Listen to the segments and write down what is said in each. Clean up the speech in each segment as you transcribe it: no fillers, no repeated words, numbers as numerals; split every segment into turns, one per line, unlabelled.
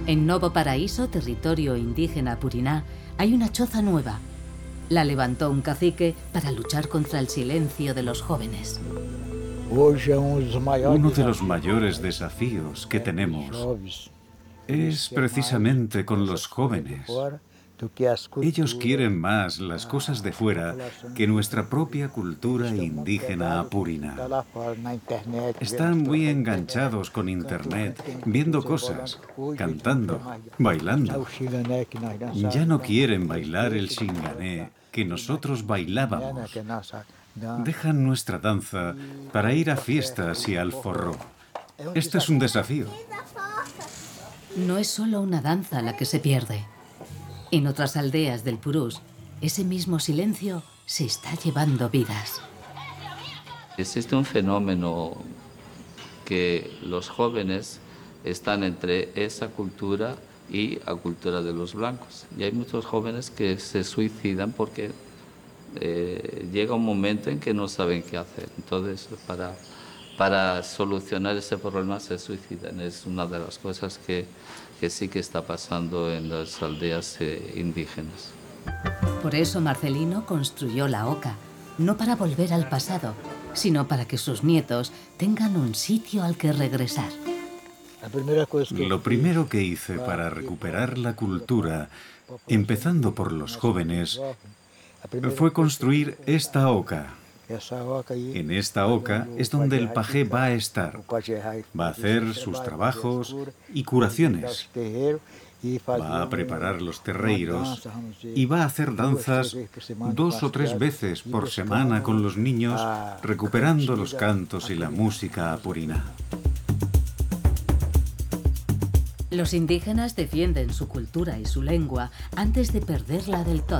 En Novo Paraíso, territorio indígena apuriná, hay una choza nueva. La levantó un cacique para luchar contra el silencio de los jóvenes.
Uno de los mayores desafíos que tenemos es precisamente con los jóvenes. Ellos quieren más las cosas de fuera que nuestra propia cultura indígena apuriná. Están muy enganchados con Internet, viendo cosas, cantando, bailando. Ya no quieren bailar el xingané que nosotros bailábamos. Dejan nuestra danza para ir a fiestas y al forró. Esto es un desafío.
No es solo una danza la que se pierde. En otras aldeas del Purús, ese mismo silencio se está llevando vidas.
Existe un fenómeno que los jóvenes están entre esa cultura y la cultura de los blancos. Y hay muchos jóvenes que se suicidan porque llega un momento en que no saben qué hacer. Entonces, para solucionar ese problema se suicidan. Es una de las cosas que sí que está pasando en las aldeas indígenas.
Por eso Marcelino construyó la oca, no para volver al pasado, sino para que sus nietos tengan un sitio al que regresar.
Lo primero que hice para recuperar la cultura, empezando por los jóvenes, fue construir esta oca. En esta oca es donde el pajé va a estar. Va a hacer sus trabajos y curaciones. Va a preparar los terreiros y va a hacer danzas 2 o 3 veces por semana con los niños, recuperando los cantos y la música apuriná.
Los indígenas defienden su cultura y su lengua antes de perderla del todo.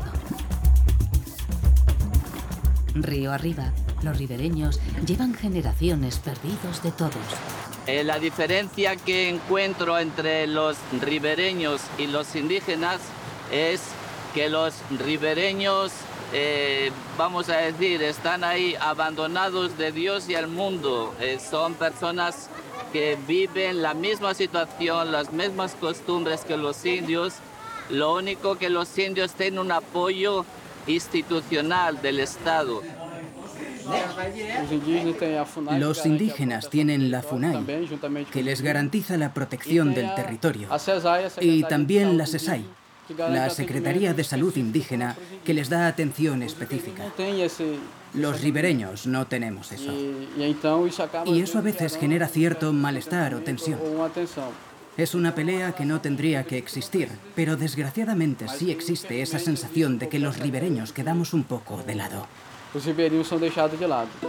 Río arriba, los ribereños llevan generaciones perdidos de todos.
La diferencia que encuentro entre los ribereños y los indígenas es que los ribereños, vamos a decir, están ahí abandonados de Dios y al mundo. Son personas que viven la misma situación, las mismas costumbres que los indios. Lo único que los indios tienen un apoyo institucional del Estado.
Los indígenas tienen la FUNAI, que les garantiza la protección del territorio, y también la SESAI, la Secretaría de Salud Indígena, que les da atención específica. Los ribereños no tenemos eso. Y eso a veces genera cierto malestar o tensión. Es una pelea que no tendría que existir, pero desgraciadamente sí existe esa sensación de que los ribereños quedamos un poco de lado.
Los ribereños son dejados de lado.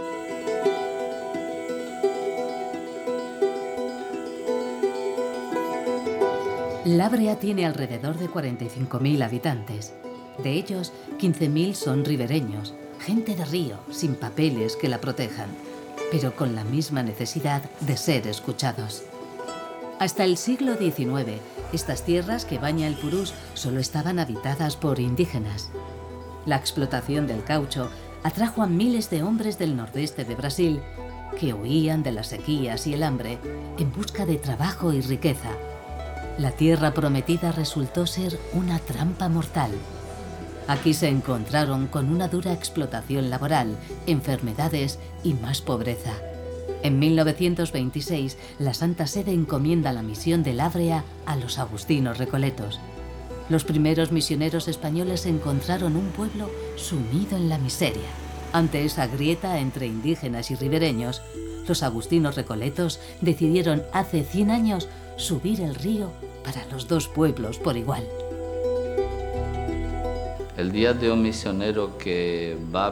Lábrea tiene alrededor de 45.000 habitantes. De ellos, 15.000 son ribereños, gente de río, sin papeles que la protejan, pero con la misma necesidad de ser escuchados. Hasta el siglo XIX, estas tierras que baña el Purús solo estaban habitadas por indígenas. La explotación del caucho atrajo a miles de hombres del nordeste de Brasil que huían de las sequías y el hambre en busca de trabajo y riqueza. La tierra prometida resultó ser una trampa mortal. Aquí se encontraron con una dura explotación laboral, enfermedades y más pobreza. En 1926, la Santa Sede encomienda la misión de Lábrea a los agustinos recoletos. Los primeros misioneros españoles encontraron un pueblo sumido en la miseria. Ante esa grieta entre indígenas y ribereños, los agustinos recoletos decidieron hace 100 años subir el río para los dos pueblos por igual.
El día de un misionero que va